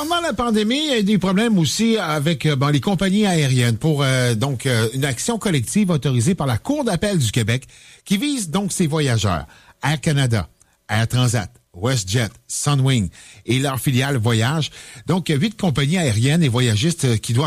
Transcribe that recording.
pendant la pandémie, il y a eu des problèmes aussi avec les compagnies aériennes pour une action collective autorisée par la Cour d'appel du Québec qui vise donc ces voyageurs. Air Canada, Air Transat, WestJet, Sunwing et leurs filiales Voyage. Donc, 8 compagnies aériennes et voyagistes qui doivent